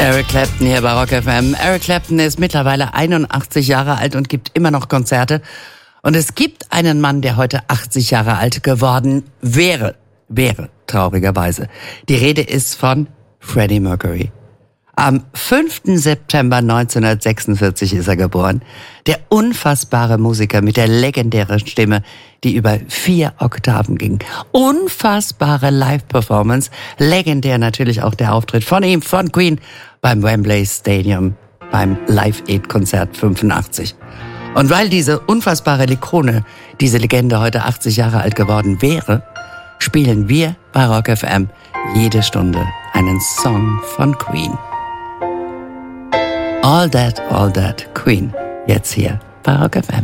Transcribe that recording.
Eric Clapton hier bei Rock FM. Eric Clapton ist mittlerweile 81 Jahre alt und gibt immer noch Konzerte. Und es gibt einen Mann, der heute 80 Jahre alt geworden wäre, traurigerweise. Die Rede ist von Freddie Mercury. Am 5. September 1946 ist er geboren. Der unfassbare Musiker mit der legendären Stimme, die über 4 Oktaven ging. Unfassbare Live-Performance. Legendär natürlich auch der Auftritt von ihm, von Queen, beim Wembley Stadium, beim Live-Aid-Konzert 85. Und weil diese unfassbare Ikone, diese Legende heute 80 Jahre alt geworden wäre, spielen wir bei Rock FM jede Stunde einen Song von Queen. All That, Queen. Jetzt hier bei Rock FM.